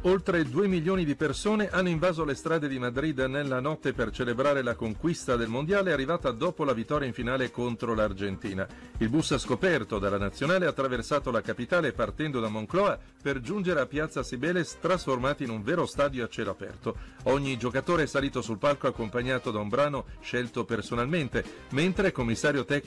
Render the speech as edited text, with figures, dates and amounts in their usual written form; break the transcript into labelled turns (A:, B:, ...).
A: Oltre 2 milioni di persone hanno invaso le strade di Madrid nella notte per celebrare la conquista del mondiale arrivata dopo la vittoria in finale contro l'Argentina. Il bus scoperto dalla nazionale ha attraversato la capitale partendo da Moncloa per giungere a Piazza Cibeles, trasformati in un vero stadio a cielo aperto. Ogni giocatore è salito sul palco accompagnato da un brano scelto personalmente, mentre il commissario tecnico